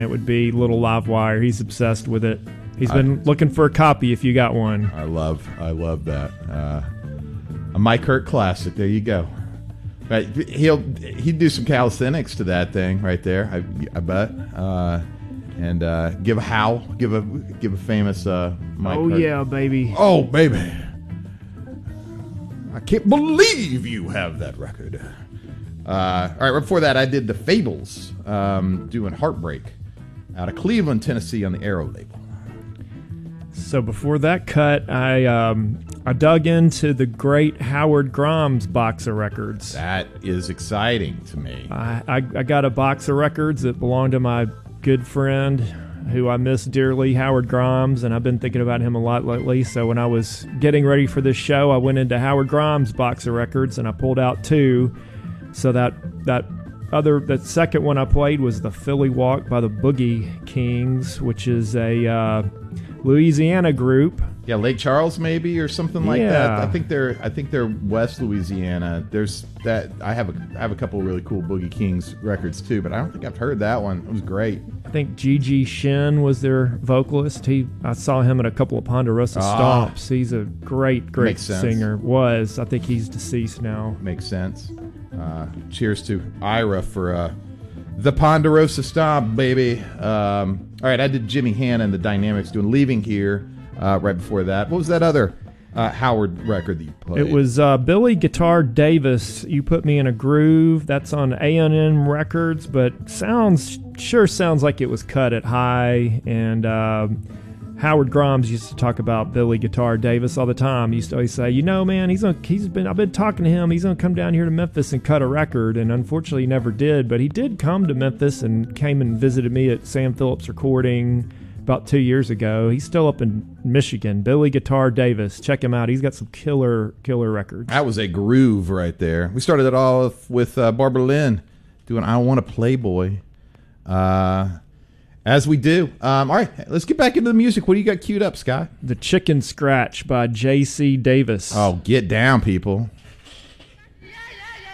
It would be Little Live Wire. He's obsessed with it. He's been looking for a copy if you got one. I love that. A Mike Hurt classic. There you go. Right, he'd do some calisthenics to that thing right there. I bet. And give a howl. Give a famous Mike Hurt. Yeah, baby. Oh, baby. I can't believe you have that record. All right, right before that, I did the Fables, doing Heartbreak out of Cleveland, Tennessee on the Arrow label. So before that cut, I dug into the great Howard Grimes box of records. That is exciting to me. I got a box of records that belonged to my good friend who I miss dearly, Howard Grimes, and I've been thinking about him a lot lately. So when I was getting ready for this show, I went into Howard Grimes' box of records, and I pulled out two. So that second one I played was the Philly Walk by the Boogie Kings, which is a Louisiana group. Yeah, Lake Charles maybe or something like that. I think they're West Louisiana. There's that. I have a couple of really cool Boogie Kings records too, but I don't think I've heard that one. It was great. I think Gigi Shin was their vocalist. I saw him at a couple of Ponderosa Stomps. He's a great singer. I think he's deceased now. Makes sense. Cheers to Ira for the Ponderosa Stomp, baby. All right, I did Jimmy Hanna and the Dynamics doing Leaving Here right before that. What was that other Howard record that you played? It was Billy Guitar Davis, You Put Me in a Groove. That's on A&M Records, but sounds like it was cut at high. And Howard Grimes used to talk about Billy Guitar Davis all the time. He used to always say, man, I've been talking to him. He's going to come down here to Memphis and cut a record. And unfortunately, he never did. But he did come to Memphis and came and visited me at Sam Phillips Recording about 2 years ago. He's still up in Michigan. Billy Guitar Davis. Check him out. He's got some killer records. That was a groove right there. We started it all with Barbara Lynn doing I Want a Playboy. As we do. All right, let's get back into the music. What do you got queued up, Scott? The Chicken Scratch by J.C. Davis. Oh, get down, people.